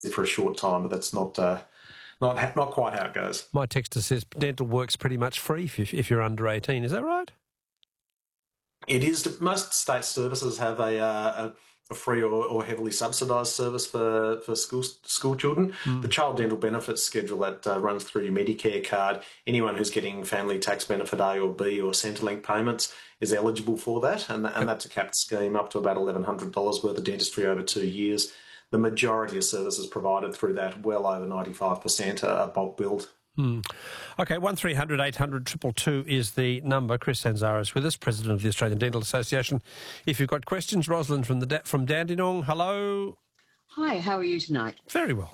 for a short time, but that's not quite how it goes. My texter says dental work's pretty much free if you're under 18. Is that right? It is. Most state services have a free or heavily subsidised service for school children. The Child Dental Benefits Schedule that runs through your Medicare card, anyone who's getting Family Tax Benefit A or B or Centrelink payments is eligible for that, and that's a capped scheme up to about $1,100 worth of dentistry over 2 years. The majority of services provided through that, well over 95%, are bulk billed. Okay, 1300 800 222 is the number. Chris Sanzara is with us, President of the Australian Dental Association. If you've got questions, Rosalind from Dandenong, hello. Hi, how are you tonight? Very well.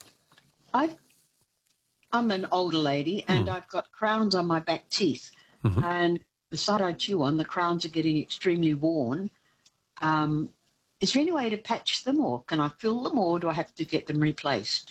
I'm an older lady and I've got crowns on my back teeth. And the side I chew on, the crowns are getting extremely worn. Is there any way to patch them, or can I fill them, or do I have to get them replaced?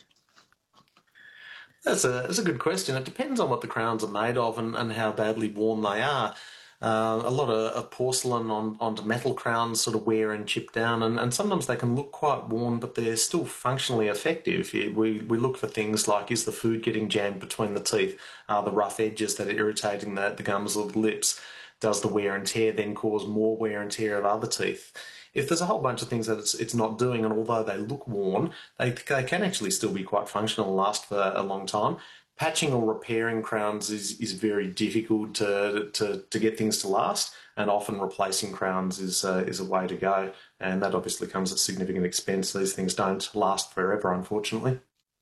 That's a good question. It depends on what the crowns are made of and how badly worn they are. A lot of porcelain onto metal crowns sort of wear and chip down, and sometimes they can look quite worn, but they're still functionally effective. We look for things like, is the food getting jammed between the teeth? Are the rough edges that are irritating the gums or the lips? Does the wear and tear then cause more wear and tear of other teeth? If there's a whole bunch of things that it's not doing, and although they look worn, they can actually still be quite functional and last for a long time. Patching or repairing crowns is very difficult to get things to last, and often replacing crowns is a way to go, and that obviously comes at significant expense. These things don't last forever, unfortunately.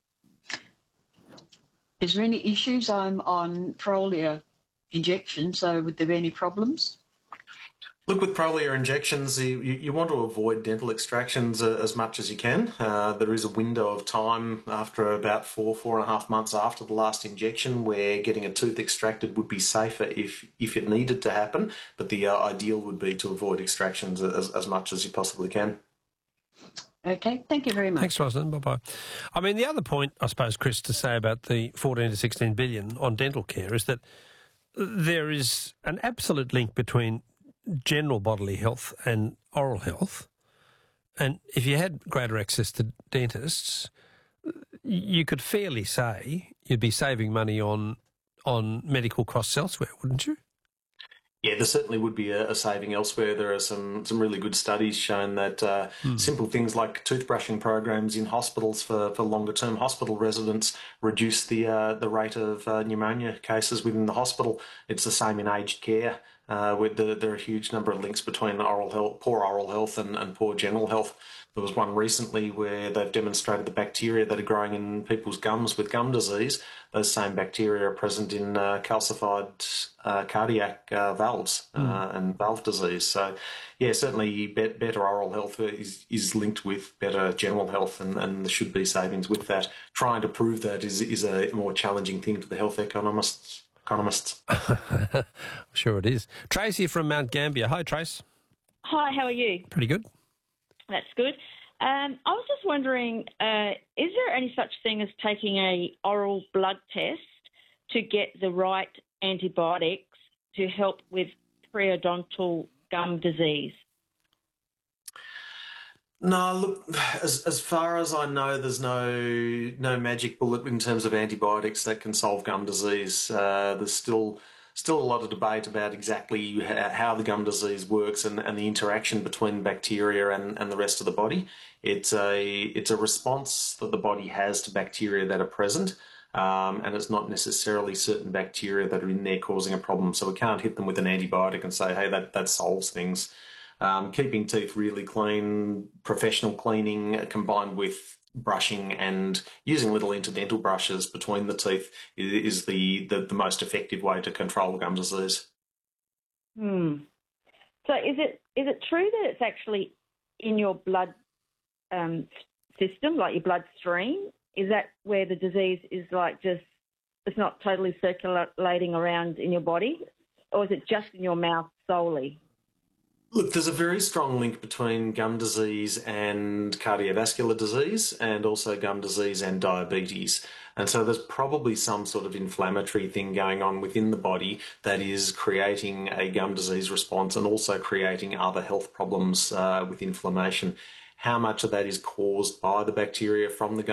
Is there any issues? I'm on Prolia injection, so would there be any problems? Look, with Prolia injections, you want to avoid dental extractions as much as you can. There is a window of time after about 4.5 months after the last injection where getting a tooth extracted would be safer if it needed to happen, but the ideal would be to avoid extractions as much as you possibly can. Okay, thank you very much. Thanks, Rosalind. Bye-bye. I mean, the other point, I suppose, Chris, to say about the 14 to 16 billion on dental care is that there is an absolute link between general bodily health and oral health, and if you had greater access to dentists, you could fairly say you'd be saving money on medical costs elsewhere, wouldn't you? Yeah, there certainly would be a saving elsewhere. There are some really good studies showing that simple things like toothbrushing programs in hospitals for longer-term hospital residents reduce the rate of pneumonia cases within the hospital. It's the same in aged care. There are a huge number of links between poor oral health and poor general health. There was one recently where they've demonstrated the bacteria that are growing in people's gums with gum disease. Those same bacteria are present in calcified cardiac valves and valve disease. So, yeah, certainly better oral health is linked with better general health, and there should be savings with that. Trying to prove that is a more challenging thing for the health economists. Sure it is. Tracy from Mount Gambier. Hi, Trace. Hi, how are you? Pretty good. That's good. I was just wondering, is there any such thing as taking a oral blood test to get the right antibiotics to help with periodontal gum disease? No, look, as far as I know, there's no magic bullet in terms of antibiotics that can solve gum disease. There's still a lot of debate about exactly how the gum disease works and the interaction between bacteria and the rest of the body. It's a response that the body has to bacteria that are present, and it's not necessarily certain bacteria that are in there causing a problem. So we can't hit them with an antibiotic and say, hey, that solves things. Keeping teeth really clean, professional cleaning combined with brushing and using little interdental brushes between the teeth is the most effective way to control gum disease. So is it true that it's actually in your blood system, like your bloodstream? Is that where the disease is it's not totally circulating around in your body? Or is it just in your mouth solely? Look, there's a very strong link between gum disease and cardiovascular disease, and also gum disease and diabetes. And so there's probably some sort of inflammatory thing going on within the body that is creating a gum disease response and also creating other health problems with inflammation. How much of that is caused by the bacteria from the gum